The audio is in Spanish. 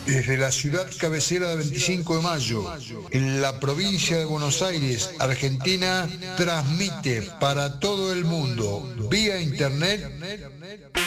Desde la ciudad cabecera de 25 de Mayo, en la provincia de Buenos Aires, Argentina, transmite para todo el mundo, vía internet,